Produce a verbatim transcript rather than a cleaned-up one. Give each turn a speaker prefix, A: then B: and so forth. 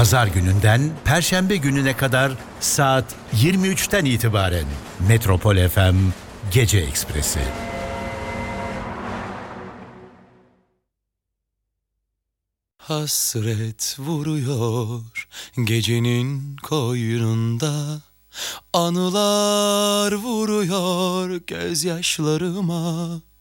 A: Pazar gününden Perşembe gününe kadar saat yirmi üçten itibaren Metropol F M Gece Ekspresi.
B: Hasret vuruyor gecenin koynunda, anılar vuruyor gözyaşlarıma.